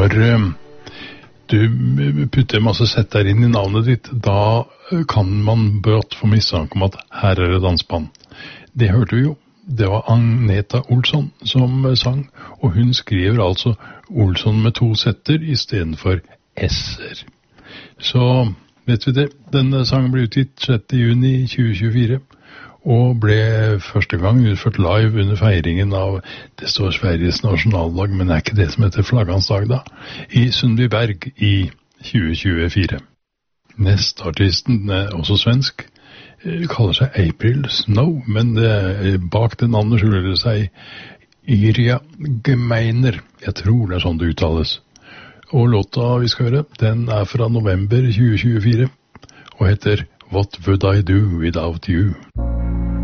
når du putter masse setter inn i navnet ditt, da kan man brått få mistanke om at her det dansband. Det hørte vi jo. Det var Agneta Olsson som sang, og hun skriver altså Olsson med 2 setter i stedet for S-er. Så vet vi det, denne sangen ble utgitt 6. juni 2024, og ble første gang utført live under feiringen av, det står Sveriges nasjonaldag, men er ikke det som heter flaggans dag da, i Sundbyberg i 2024. Neste artisten er også svensk, kaller seg April Snow, men bak det navnet skjuler det seg Yrja Gemeiner. Jeg tror det er sånn det uttales. Og låta vi skal høre, den er fra november 2024, og heter What Would I Do Without You?